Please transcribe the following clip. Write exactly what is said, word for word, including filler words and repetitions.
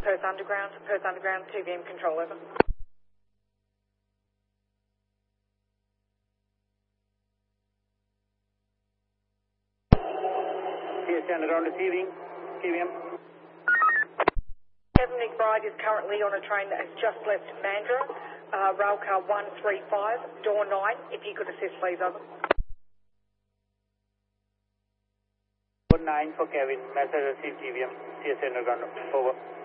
Perth Underground. Perth Underground, T V M control, over. T S Underground receiving, T V M. Kevin McBride is currently on a train that has just left Mandurah, uh, railcar one three five, door nine, if you could assist please, over. Door nine for Kevin, message received T V M, T S Underground, over.